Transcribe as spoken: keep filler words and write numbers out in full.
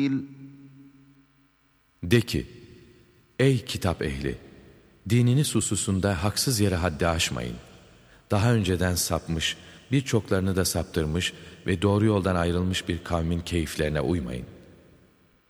De ki, ey kitap ehli! Dininiz hususunda haksız yere haddi aşmayın. Daha önceden sapmış, birçoklarını da saptırmış ve doğru yoldan ayrılmış bir kavmin keyiflerine uymayın.